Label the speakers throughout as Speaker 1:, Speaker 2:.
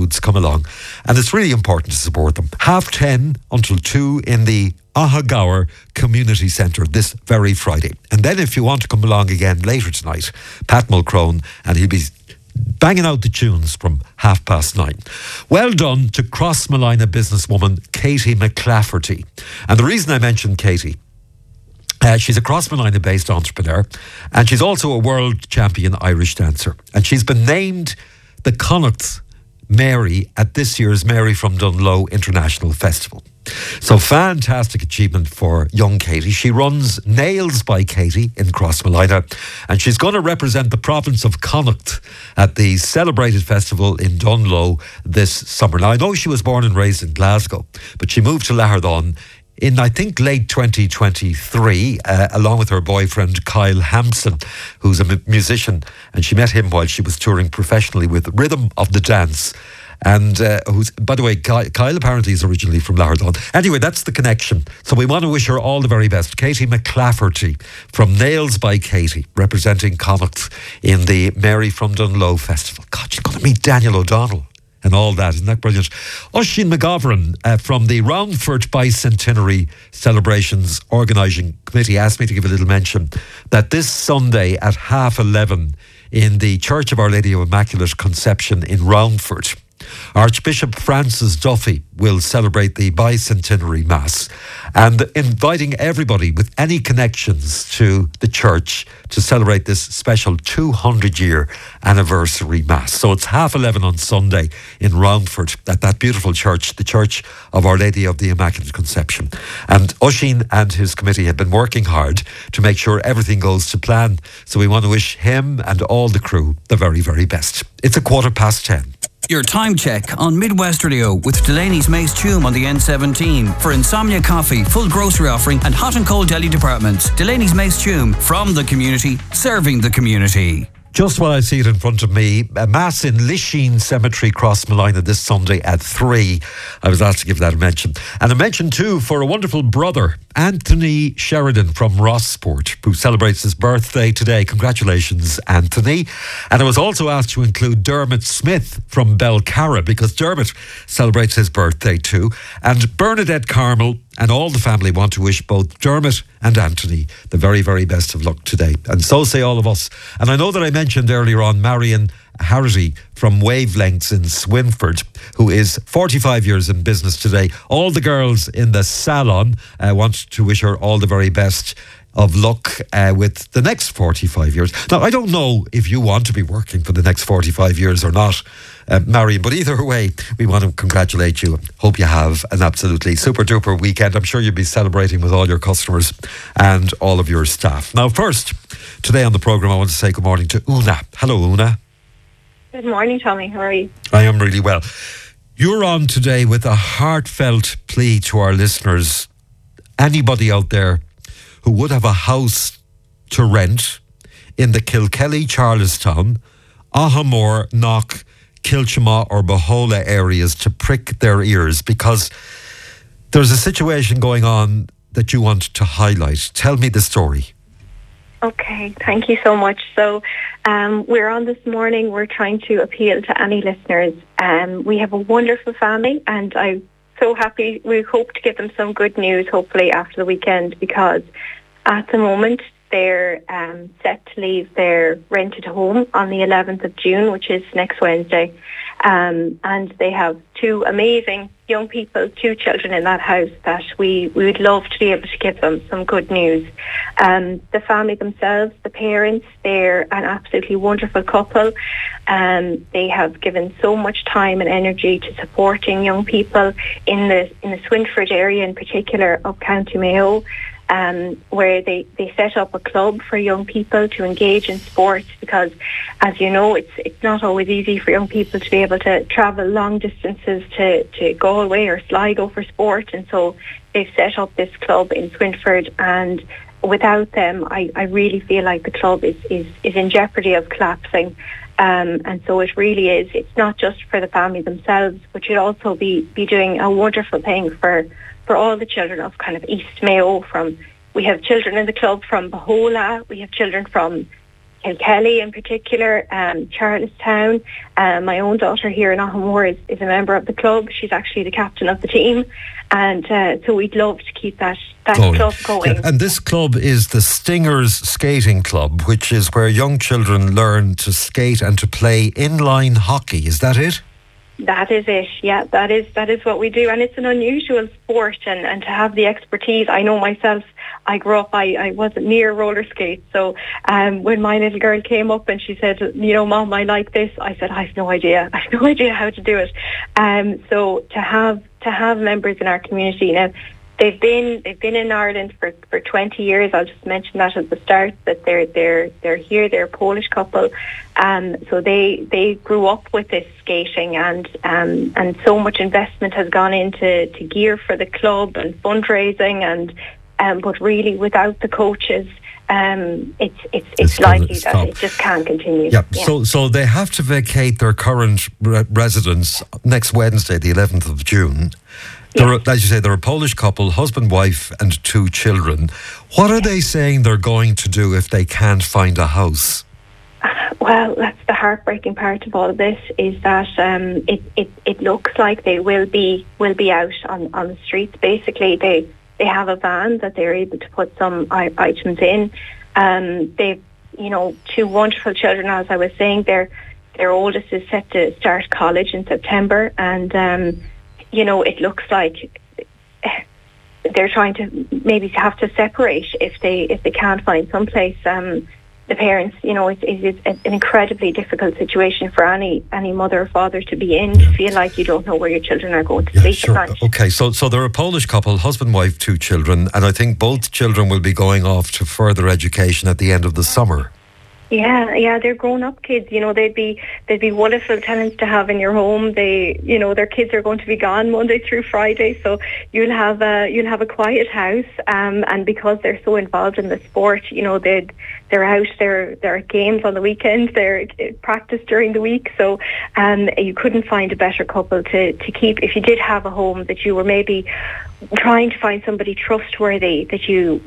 Speaker 1: crowds come along, and it's really important to support them. 10:30 until 2 in the Ahagower Community Centre this very Friday. And then if you want to come along again later tonight, Pat Mulcrone, and he'll be banging out the tunes from 9:30. Well done to Crossmolina businesswoman Katie McClafferty. And the reason I mentioned Katie, she's a Crossmolina based entrepreneur, and she's also a world champion Irish dancer. And she's been named the Connacht Mary at this year's Mary from Dunloe International Festival. So fantastic achievement for young Katie. She runs Nails by Katie in Crossmolina, and she's going to represent the province of Connacht at the celebrated festival in Dunloe this summer. Now, I know she was born and raised in Glasgow, but she moved to Lahardon in, I think, late 2023, along with her boyfriend Kyle Hampson, who's a musician, and she met him while she was touring professionally with Rhythm of the Dance. And who's, by the way, Kyle apparently is originally from Lahardon. Anyway, that's the connection. So we want to wish her all the very best. Katie McClafferty from Nails by Katie, representing Connacht in the Mary from Dunloe Festival. God, she's going to meet Daniel O'Donnell and all that. Isn't that brilliant? Oisín McGovern from the Roundford Bicentenary Celebrations Organising Committee asked me to give a little mention that this Sunday at 11:30 in the Church of Our Lady of Immaculate Conception in Roundford, Archbishop Francis Duffy will celebrate the Bicentenary Mass, and inviting everybody with any connections to the church to celebrate this special 200-year anniversary Mass. So it's 11:30 on Sunday in Roundford at that beautiful church, the Church of Our Lady of the Immaculate Conception. And Oisín and his committee have been working hard to make sure everything goes to plan. So we want to wish him and all the crew the very, very best. It's 10:15.
Speaker 2: Your time check on Midwest Radio with Delaney's Mace Tume on the N17 for Insomnia Coffee, full grocery offering and hot and cold deli departments. Delaney's Mace Tume, from the community, serving the community.
Speaker 1: Just while I see it in front of me, a Mass in Lisheen Cemetery, Crossmolina, this Sunday at 3. I was asked to give that a mention. And a mention too for a wonderful brother, Anthony Sheridan from Rossport, who celebrates his birthday today. Congratulations, Anthony. And I was also asked to include Dermot Smith from Belcarra, because Dermot celebrates his birthday too. And Bernadette Carmel and all the family want to wish both Dermot and Anthony the very, very best of luck today. And so say all of us. And I know that I mentioned earlier on Marion Harity from Wavelengths in Swinford, who is 45 years in business today. All the girls in the salon want to wish her all the very best of luck with the next 45 years. Now, I don't know if you want to be working for the next 45 years or not, Marion, but either way, we want to congratulate you. Hope you have an absolutely super duper weekend. I'm sure you'll be celebrating with all your customers and all of your staff. Now, first, today on the programme, I want to say good morning to Una. Hello, Una.
Speaker 3: Good morning, Tommy. How are you?
Speaker 1: I am really well. You're on today with a heartfelt plea to our listeners. Anybody out there who would have a house to rent in the Kilkelly, Charlestown, Ahamore, Knock, Kilchama or Bohola areas to prick their ears, because there's a situation going on that you want to highlight. Tell me the story.
Speaker 3: Okay, thank you so much. So we're on this morning. We're trying to appeal to any listeners. We have a wonderful family, and I'm so happy. We hope to give them some good news, hopefully, after the weekend, because at the moment they're set to leave their rented home on the 11th of June, which is next Wednesday. And they have two amazing young people, two children in that house that we would love to be able to give them some good news. The family themselves, the parents, they're an absolutely wonderful couple. They have given so much time and energy to supporting young people in the Swinford area in particular of County Mayo. Where they set up a club for young people to engage in sport, because, as you know, it's not always easy for young people to be able to travel long distances to Galway or Sligo for sport, and so they've set up this club in Swinford, and without them I really feel like the club is in jeopardy of collapsing. And so it really is. It's not just for the family themselves, but should also be doing a wonderful thing for all the children of kind of East Mayo. We have children in the club from Bohola, we have children from Kilkelly in particular, Charlestown. My own daughter here in Ahamore is a member of the club. She's actually the captain of the team. And so we'd love to keep that club going.
Speaker 1: Yeah, and this club is the Stingers Skating Club, which is where young children learn to skate and to play inline hockey. Is that it?
Speaker 3: That is it. Yeah, that is what we do. And it's an unusual sport, and to have the expertise. I know myself, I grew up, I wasn't near roller skates. So when my little girl came up and she said, Mom, I like this, I said, I have no idea. I have no idea how to do it. So to have members in our community now, they've been in Ireland for 20 years. I'll just mention that at the start, that they're here. They're a Polish couple, so they grew up with this skating, and so much investment has gone into gear for the club and fundraising, but really without the coaches, it's likely that it just can't continue.
Speaker 1: Yeah. So they have to vacate their current residence next Wednesday, the 11th of June. As you say, they're a Polish couple, husband, wife, and 2 children. What are they saying they're going to do if they can't find a house?
Speaker 3: Well, that's the heartbreaking part of all of this, is that it looks like they will be out on the streets. Basically, they have a van that they're able to put some items in. They've 2 wonderful children, as I was saying. Their oldest is set to start college in September, and it looks like they're trying to maybe have to separate if they can't find someplace. The parents, it's an incredibly difficult situation for any mother or father to be in, to feel like you don't know where your children are going to sleep at night.
Speaker 1: Okay, so they're a Polish couple, husband, wife, 2 children, and I think both children will be going off to further education at the end of the summer.
Speaker 3: Yeah, they're grown-up kids. They'd be wonderful tenants to have in your home. Their kids are going to be gone Monday through Friday, so you'll have a quiet house. And because they're so involved in the sport, they're out. They're at games on the weekends. They're at practice during the week. So you couldn't find a better couple to keep. If you did have a home that you were maybe trying to find somebody trustworthy, that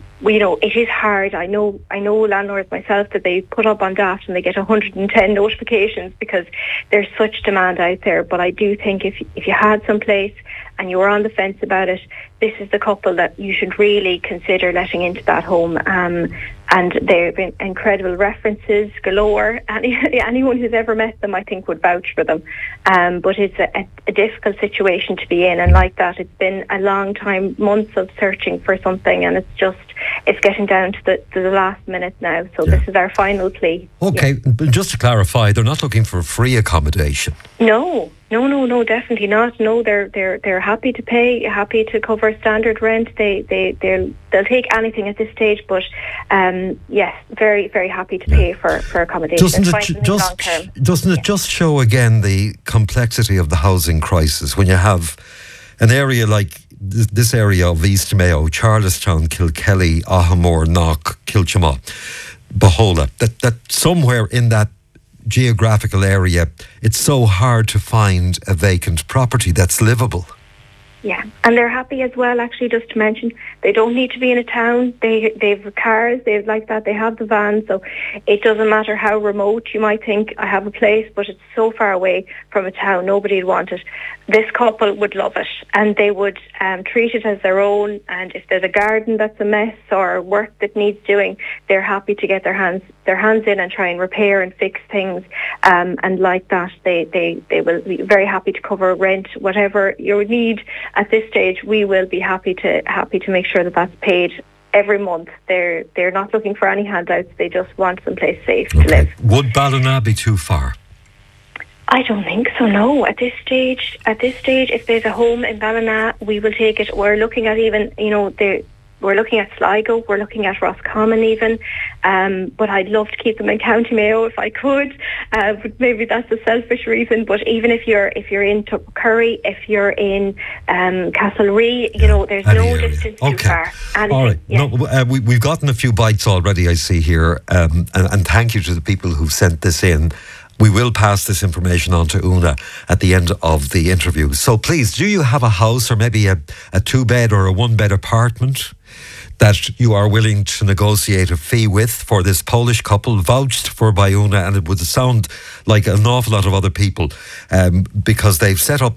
Speaker 3: it is hard. I know landlords myself, that they put up on Daft and they get 110 notifications because there's such demand out there. But I do think if you had some place and you were on the fence about it, this is the couple that you should really consider letting into that home. And they've been incredible references galore. Anyone who's ever met them, I think, would vouch for them. But it's a difficult situation to be in, and like that, it's been a long time, months of searching for something, and it's getting down to the last minute now. So this is our final plea.
Speaker 1: Okay, but just to clarify, they're not looking for free accommodation.
Speaker 3: No, definitely not. No, they're happy to pay, happy to cover standard rent. They'll take anything at this stage, but yes, very, very happy to pay for accommodation.
Speaker 1: Doesn't it just show again the complexity of the housing crisis when you have an area like this area of East Mayo, Charlestown, Kilkelly, Ahamore, Knock, Kilchama, Bohola, that somewhere in that geographical area, it's so hard to find a vacant property that's livable.
Speaker 3: Yeah, and they're happy as well, actually, just to mention, they don't need to be in a town. They've cars, they have the van, so it doesn't matter how remote you might think, I have a place, but it's so far away from a town, nobody would want it. This couple would love it, and they would treat it as their own, and if there's a garden that's a mess or work that needs doing, they're happy to get their hands in and try and repair and fix things, and like that, they will be very happy to cover rent, whatever you need. At this stage, we will be happy to make sure that that's paid every month. They're not looking for any handouts. They just want someplace safe to live.
Speaker 1: Would Ballina be too far?
Speaker 3: I don't think so, no. At this stage, if there's a home in Ballina, we will take it. We're looking at even, we're looking at Sligo, we're looking at Roscommon even, but I'd love to keep them in County Mayo if I could. But maybe that's a selfish reason. But even if you're in Curry, if you're in Castlerea, there's no distance too far.
Speaker 1: All right. Yeah. No, we've gotten a few bites already, I see here, and thank you to the people who sent this in. We will pass this information on to Una at the end of the interview. So please, do you have a house or maybe a 2-bed or a 1-bed apartment that you are willing to negotiate a fee with for this Polish couple, vouched for by Una, and it would sound like an awful lot of other people, because they've set up